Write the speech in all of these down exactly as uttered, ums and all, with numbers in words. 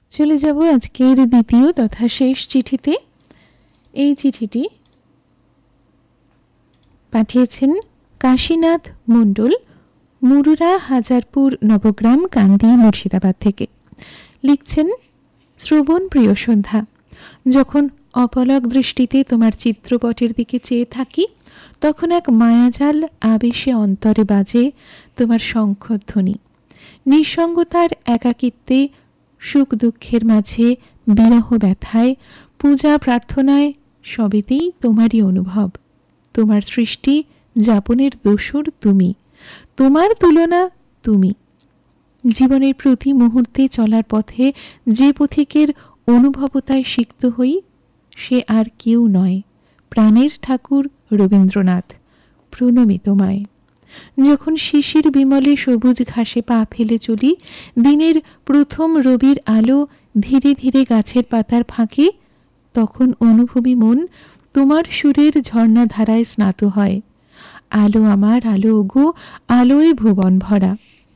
চলে যাব আজকের দ্বিতীয় তথা শেষ চিঠিতে। এই চিঠিটি পাঠিয়েছেন কাশীনাথ মণ্ডল, মুরুরা, হাজারপুর নবগ্রাম, কান্দি, মুর্শিদাবাদ থেকে। লিখছেন, শ্রবণ প্রিয় সন্ধ্যা, যখন অপলক দৃষ্টিতে তোমার চিত্রপটের দিকে চেয়ে থাকি, তখন এক মায়াজাল আবেশে অন্তরে বাজে তোমার শঙ্খধ্বনি। নিঃসঙ্গতার একাকিত্বে, সুখ দুঃখের মাঝে, বিরহ ব্যথায়, পূজা প্রার্থনায় সবেতেই তোমারই অনুভব। তোমার সৃষ্টি যাপনের দোসর তুমি, তোমার তুলনা তুমি। জীবনের প্রতি মুহূর্তে চলার পথে যে পথিকের অনুভবতায় সিক্ত হই, সে আর কেউ নয়, প্রাণের ঠাকুর রবীন্দ্রনাথ। প্রণমী তোমায়। যখন শিশির বিমলে সবুজ ঘাসে পা ফেলে চলি, দিনের প্রথম রবির আলো ধীরে ধীরে গাছের পাতার ফাঁকে, তখন অনুভবী মন তোমার সুরের ঝর্ণাধারায় স্নাত হয়। আলো আমার, আলো ওগো, আলোয় ভুবন ভরা।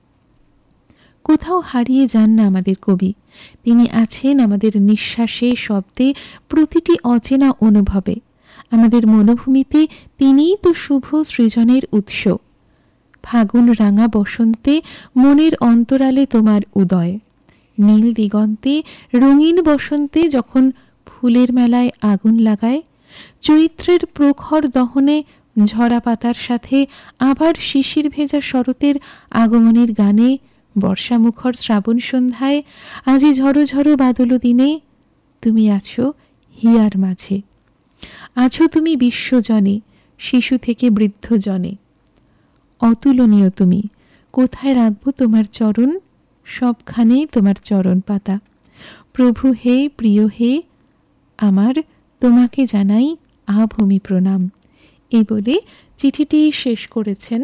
কোথাও হারিয়ে যান না আমাদের কবি, তিনি আছেন আমাদের নিঃশ্বাসে, শব্দে, প্রতিটি অচেনা অনুভবে। আমাদের মনোভূমিতে তিনিই তো শুভ সৃজনের উৎস। ফাগুন রাঙা বসন্তে মনের অন্তরালে তোমার উদয়। নীল দিগন্তে রঙিন বসন্তে যখন ফুলের মেলায় আগুন লাগায়, চৈত্রের প্রখর দহনে ঝরা পাতার সাথে আবার শিশির ভেজা শরতের আগমনের গানে, বর্ষামুখর শ্রাবণ সন্ধ্যায়, আজি ঝড়ো ঝড়ো বাদল দিনে, তুমি আছো হিয়ার মাঝে। আছো তুমি বিশ্বজনে, শিশু থেকে বৃদ্ধজনে। অতুলনীয় তুমি, কোথায় রাখবো তোমার চরণ, সবখানে তোমার চরণ পাতা। প্রভু হে, প্রিয় হে আমার, তোমাকে জানাই আভূমি প্রণাম। এই বলে চিঠিটি শেষ করেছেন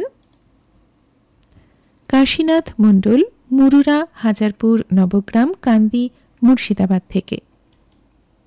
কাশীনাথ মণ্ডল, মুরুরা, হাজারপুর নবগ্রাম, কান্দি, মুর্শিদাবাদ থেকে।